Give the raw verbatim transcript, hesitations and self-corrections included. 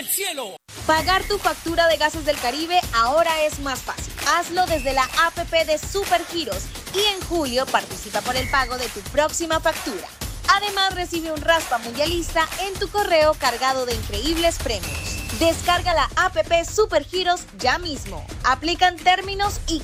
del cielo. Pagar tu factura de Gases del Caribe ahora es más fácil. Hazlo desde la app de Supergiros y en julio participa por el pago de tu próxima factura. Además, recibe un raspa mundialista en tu correo cargado de increíbles premios. Descarga la app Supergiros ya mismo. Aplican términos y